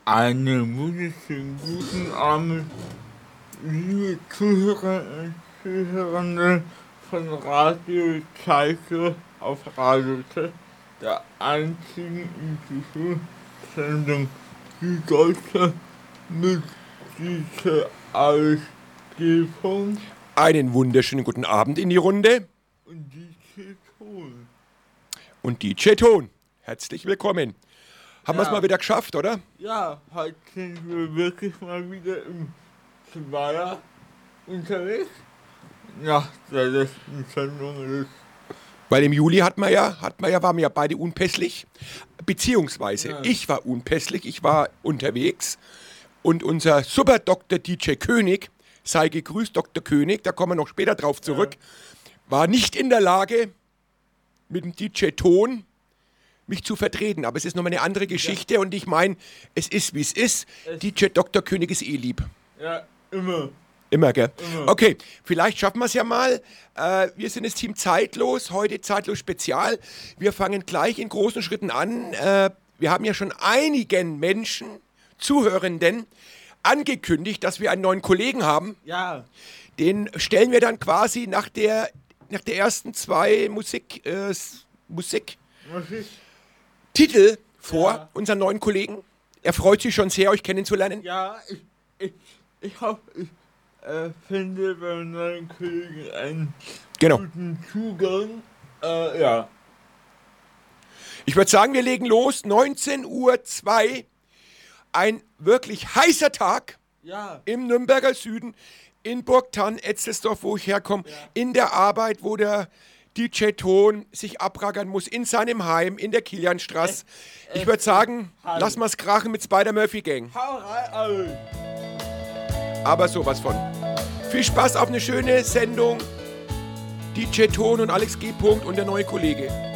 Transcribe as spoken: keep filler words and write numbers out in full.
Einen wunderschönen guten Abend, liebe Zuhörer und Zuhörende von Radio Zeiche auf Radio T, der einzigen Interviewsendung, die Deutsche mit dieser Ausgebung Einen wunderschönen guten Abend in die Runde. und die Ton. Und D J Ton. Herzlich willkommen. Haben Ja. wir es mal wieder geschafft, oder? Ja, heute sind wir wirklich mal wieder im Zweier unterwegs. Nach der letzten Sendung ist. Weil im Juli hat man ja, hat man ja, waren wir ja beide unpässlich. Beziehungsweise, Ja. ich war unpässlich, ich war unterwegs. Und unser Super Doktor D J König, sei gegrüßt, Doktor König, da kommen wir noch später drauf zurück, war nicht in der Lage, mit dem D J Ton mich zu vertreten. Aber es ist nochmal eine andere Geschichte und ich meine, es ist wie es ist. Es- D J Doktor König ist eh lieb. Ja, immer. Immer, gell? Immer. Okay, vielleicht schaffen wir es ja mal. Äh, wir sind das Team Zeitlos, heute Zeitlos Spezial. Wir fangen gleich in großen Schritten an. Äh, wir haben ja schon einigen Menschen, Zuhörenden, angekündigt, dass wir einen neuen Kollegen haben. Ja, Den stellen wir dann quasi nach der, nach der ersten zwei Musik, äh, s- Musik was ist? Titel vor, Ja. unseren neuen Kollegen. Er freut sich schon sehr, euch kennenzulernen. Ja, ich, ich, ich hoffe, ich äh, finde beim neuen Kollegen einen Genau. guten Zugang. Äh, ja. Ich würde sagen, wir legen los. neunzehn Uhr zwei. Ein wirklich heißer Tag Ja. im Nürnberger Süden, in Burgthann, Etzelsdorf, wo ich herkomme, Ja. in der Arbeit, wo der D J Ton sich abrackern muss, in seinem Heim, in der Kilianstraße. Äh, Ich würde sagen, Hallo. lass mal's krachen mit Spider-Murphy-Gang. Hau rein, Alter. Aber sowas von. Viel Spaß auf eine schöne Sendung. D J Ton und Alex G. und der neue Kollege.